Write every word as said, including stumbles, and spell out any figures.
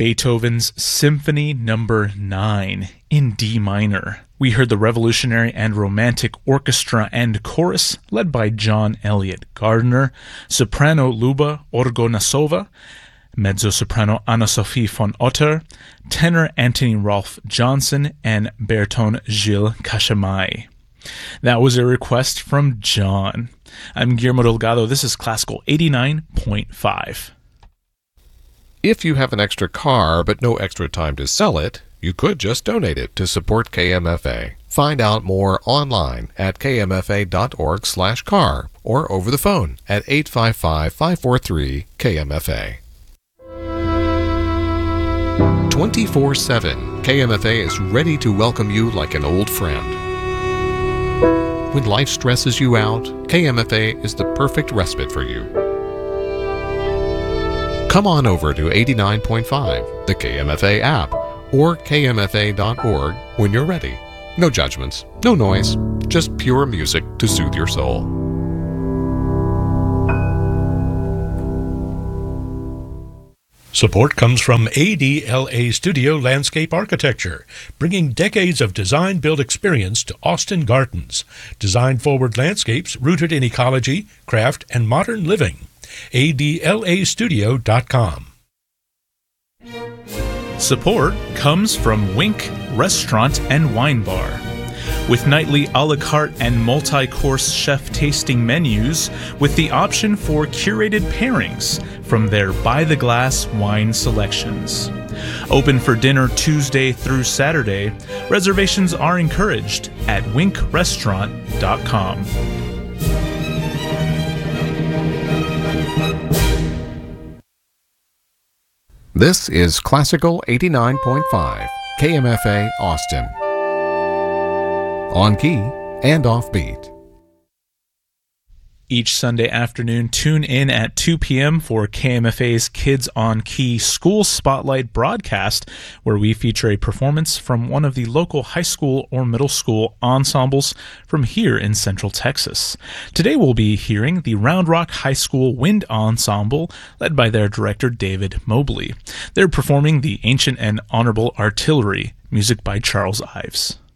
Beethoven's Symphony Number nine in D minor. We heard the Revolutionary and Romantic Orchestra and Chorus, led by John Elliott Gardner, soprano Luba Orgonasova, mezzo-soprano Anna-Sophie von Otter, tenor Anthony Rolf Johnson, and baritone Gilles Cachamay. That was a request from John. I'm Guillermo Delgado. This is Classical eighty-nine point five. If you have an extra car but no extra time to sell it, you could just donate it to support K M F A. Find out more online at kmfa.org slash car or over the phone at eight five five, five four three, K M F A. twenty-four seven, K M F A is ready to welcome you like an old friend. When life stresses you out, K M F A is the perfect respite for you. Come on over to eighty-nine point five, the K M F A app, or k m f a dot org when you're ready. No judgments, no noise, just pure music to soothe your soul. Support comes from A D L A Studio Landscape Architecture, bringing decades of design-build experience to Austin Gardens. Design-forward landscapes rooted in ecology, craft, and modern living. A D L A studio dot com. Support comes from Wink Restaurant and Wine Bar. With nightly a la carte and multi-course chef tasting menus with the option for curated pairings from their by-the-glass wine selections. Open for dinner Tuesday through Saturday. Reservations are encouraged at wink restaurant dot com. This is Classical eighty-nine point five, K M F A Austin. On key and off beat. Each Sunday afternoon, tune in at two p.m. for K M F A's Kids on Key School Spotlight broadcast, where we feature a performance from one of the local high school or middle school ensembles from here in Central Texas. Today we'll be hearing the Round Rock High School Wind Ensemble, led by their director David Mobley. They're performing the Ancient and Honorable Artillery, music by Charles Ives.